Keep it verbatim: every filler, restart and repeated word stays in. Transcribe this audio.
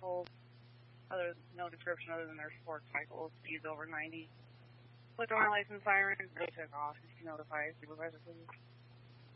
vehicles. Other no description other than their sports cycles, speeds over ninety. Clicked on my license siren, they took off. If you notify supervisor, please.